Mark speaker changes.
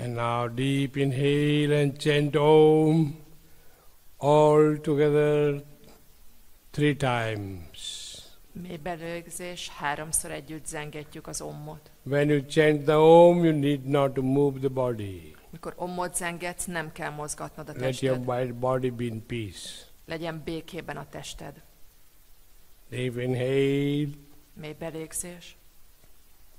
Speaker 1: And now deep inhale and chant Om all together 3 times.
Speaker 2: Mély belégzés, 3-szor együtt zengetjük az Ommot.
Speaker 1: When you chant the Om, you need not to move the body.
Speaker 2: Mikor Ommot zengetsz, nem kell mozgatnod a
Speaker 1: Let your
Speaker 2: tested.
Speaker 1: body be in peace.
Speaker 2: Legyen békében a tested.
Speaker 1: Deep inhale
Speaker 2: Mély belégzés.